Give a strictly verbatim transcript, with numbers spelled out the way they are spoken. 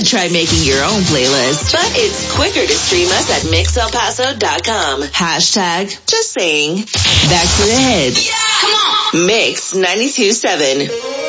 try making your own playlist. But it's quicker to stream us at mix el paso dot com. Hashtag just saying. Back to the hits. Yeah. Come on. Mix ninety-two point seven.